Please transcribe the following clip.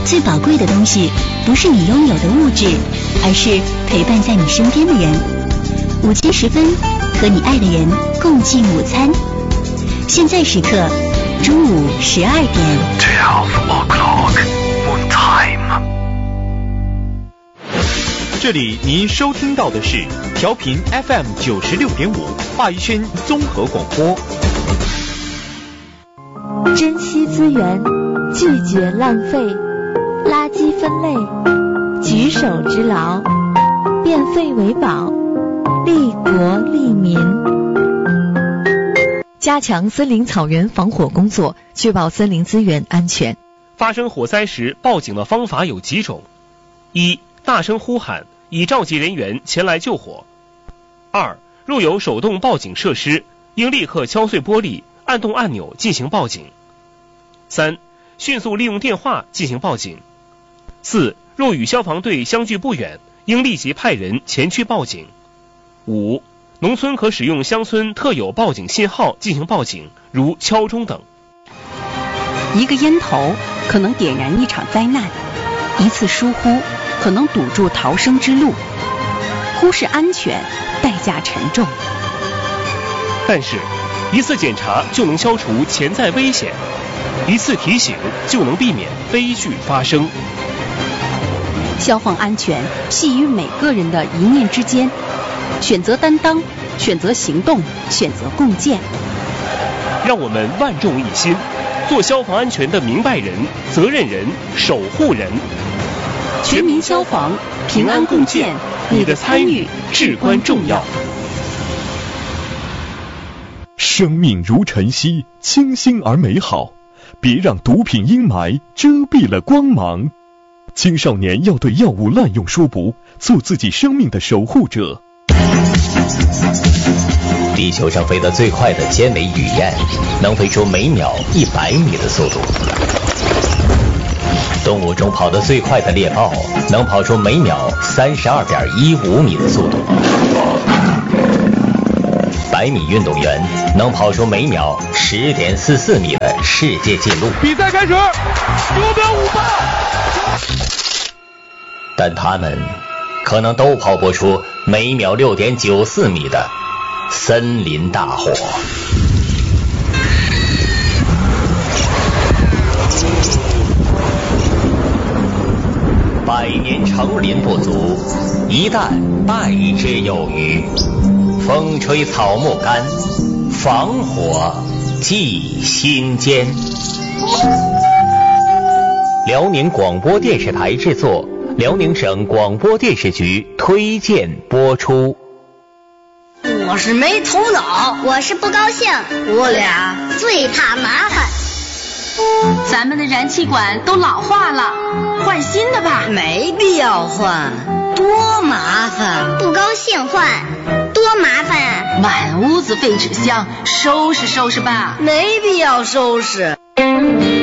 最宝贵的东西不是你拥有的物质，而是陪伴在你身边的人。午间时分，和你爱的人共进午餐。现在时刻，中午12点。 12 o'clock on time。 这里您收听到的是调频 FM 96.5华语圈综合广播。 珍惜资源，拒绝浪费，垃圾分类，举手之劳，变废为宝，利国利民。加强森林草原防火工作，确保森林资源安全。 发生火灾时报警的方法有几种：一、大声呼喊，以召集人员前来救火；二、若有手动报警设施，应立刻敲碎玻璃，按动按钮进行报警；三、迅速利用电话进行报警；四、若与消防队相距不远，应立即派人前去报警；五、农村可使用乡村特有报警信号进行报警，如敲钟等。 一个烟头可能点燃一场灾难，一次疏忽可能堵住逃生之路，忽视安全，代价沉重。 但是，一次检查就能消除潜在危险，一次提醒就能避免悲剧发生。 消防安全系于每个人的一念之间，选择担当，选择行动，选择共建。 让我们万众一心，做消防安全的明白人、责任人、守护人。 全民消防，平安共建，你的参与至关重要。 生命如晨曦，清新而美好，别让毒品阴霾遮蔽了光芒。青少年要对药物滥用说不，做自己生命的守护者。 地球上飞得最快的尖尾雨燕，能飞出每秒100米的速度。动物中跑得最快的猎豹，能跑出每秒32.15米的速度。100米运动员能跑出每秒10.44米的世界纪录。 比赛开始，9秒58。 但他们可能都跑不出每秒6.94米的森林大火。100年成林不足，一旦败之有余。风吹草木干，防火记心间。辽宁广播电视台制作，辽宁省广播电视局推荐播出。 我是没头脑， 我是不高兴， 我俩最怕麻烦。 咱们的燃气管都老化了，换新的吧。 没必要换，多麻烦。 不高兴换，多麻烦。 满屋子废纸箱，收拾收拾吧。 没必要收拾。